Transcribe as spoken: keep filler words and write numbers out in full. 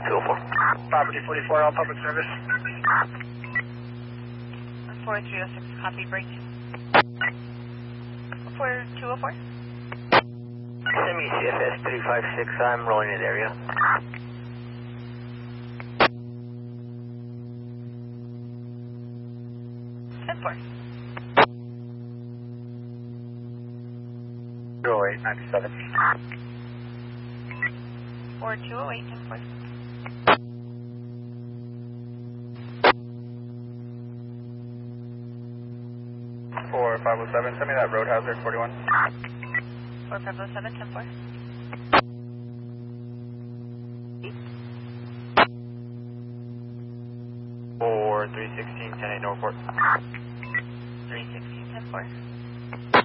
two oh four. Property forty-four, all public service. four three oh six, copy, break. four two oh four. Send me C F S three five six, I'm rolling in the area. ten four. zero eight ninety-seven. four two oh eight, ten four. four five oh seven, send me that road hazard forty-one. four five oh seven, ten four. four three sixteen, ten eight Northport. three sixteen, ten four.